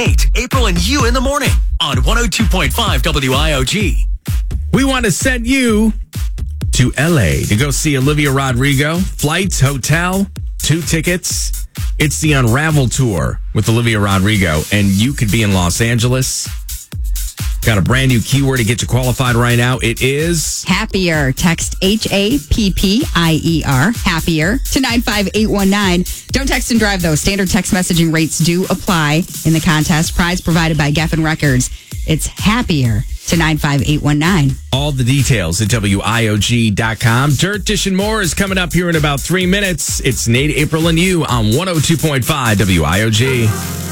April and you in the morning on 102.5 WIOG. We want to send you to LA to go see Olivia Rodrigo. Flights, hotel, 2 tickets. It's the Unravel Tour with Olivia Rodrigo, and you could be in Los Angeles. Got a brand new keyword to get you qualified right now. It is happier. Text HAPPIER, happier, to 95819. Don't text and drive, though. Standard text messaging rates do apply in the contest. Prize provided by Geffen Records. It's happier to 95819. All the details at WIOG.com. Dirt, Dish, and More is coming up here in about 3 minutes. It's Nate, April, and you on 102.5 WIOG.